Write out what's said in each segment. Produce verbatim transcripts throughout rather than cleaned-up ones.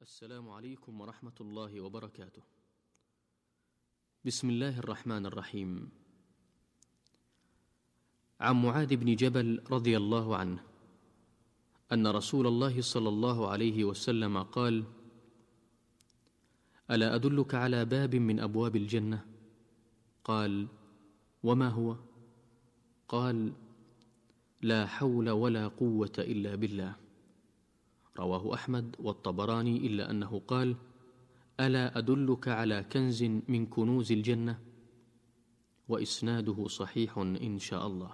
السلام عليكم ورحمة الله وبركاته. بسم الله الرحمن الرحيم. عن معاذ بن جبل رضي الله عنه أن رسول الله صلى الله عليه وسلم قال: ألا أدلك على باب من أبواب الجنة؟ قال: وما هو؟ قال: لا حول ولا قوة إلا بالله. رواه أحمد والطبراني، إلا أنه قال: ألا أدلك على كنز من كنوز الجنة؟ وإسناده صحيح إن شاء الله.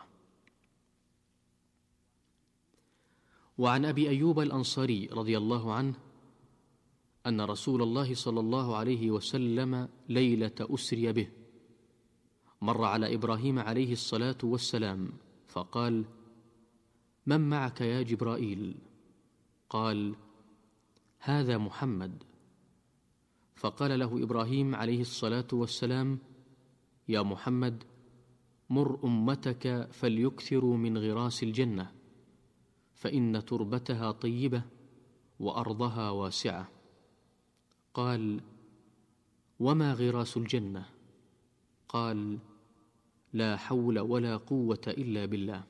وعن أبي أيوب الأنصاري رضي الله عنه أن رسول الله صلى الله عليه وسلم ليلة أسري به مر على إبراهيم عليه الصلاة والسلام فقال: من معك يا جبرائيل؟ قال: هذا محمد. فقال له إبراهيم عليه الصلاة والسلام: يا محمد، مر أمتك فليكثروا من غراس الجنة، فإن تربتها طيبة وأرضها واسعة. قال: وما غراس الجنة؟ قال: لا حول ولا قوة إلا بالله.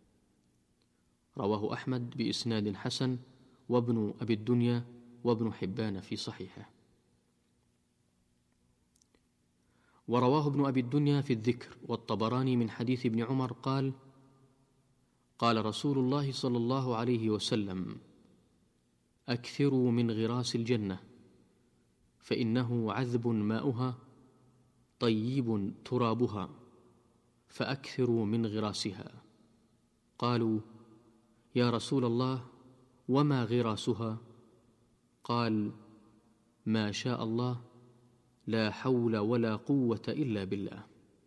رواه أحمد بإسناد حسن، وابن أبي الدنيا وابن حبان في صحيحه. ورواه ابن أبي الدنيا في الذكر، والطبراني من حديث ابن عمر قال: قال رسول الله صلى الله عليه وسلم: أكثروا من غراس الجنة، فإنه عذب ماؤها طيب ترابها، فأكثروا من غراسها. قالوا: يا رسول الله، وما غراسها؟ قال: ما شاء الله، لا حول ولا قوة إلا بالله.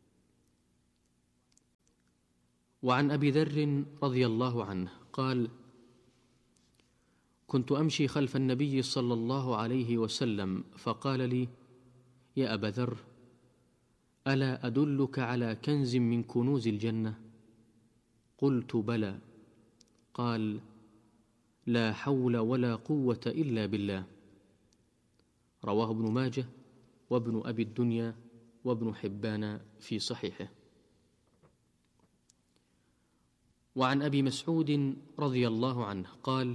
وعن أبي ذر رضي الله عنه قال: كنت أمشي خلف النبي صلى الله عليه وسلم فقال لي: يا أبا ذر، ألا أدلك على كنز من كنوز الجنة؟ قلت: بلى. قال: لا حول ولا قوة إلا بالله. رواه ابن ماجه وابن أبي الدنيا وابن حبان في صحيحه. وعن أبي مسعود رضي الله عنه قال: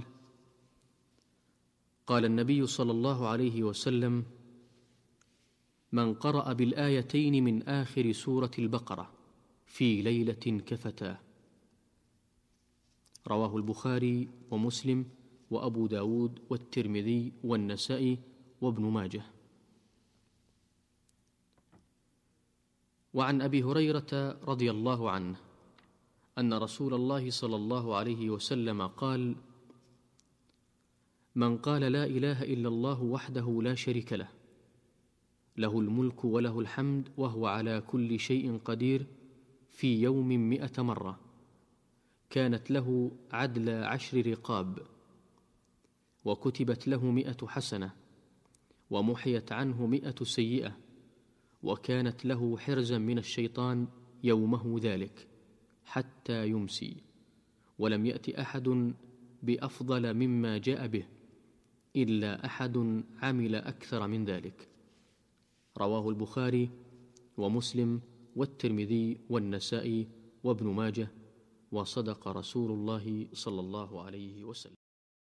قال النبي صلى الله عليه وسلم: من قرأ بالآيتين من آخر سورة البقرة في ليلة كفتاه. رواه البخاري ومسلم وأبو داود والترمذي والنسائي وابن ماجه. وعن أبي هريرة رضي الله عنه أن رسول الله صلى الله عليه وسلم قال: من قال لا إله إلا الله وحده لا شريك له، له الملك وله الحمد وهو على كل شيء قدير، في يوم مئة مرة، كانت له عدل عشر رقاب، وكتبت له مئة حسنة، ومحيت عنه مئة سيئة، وكانت له حرزا من الشيطان يومه ذلك حتى يمسي، ولم يأت أحد بأفضل مما جاء به إلا أحد عمل أكثر من ذلك. رواه البخاري ومسلم والترمذي والنسائي وابن ماجه، وصدق رسول الله صلى الله عليه وسلم.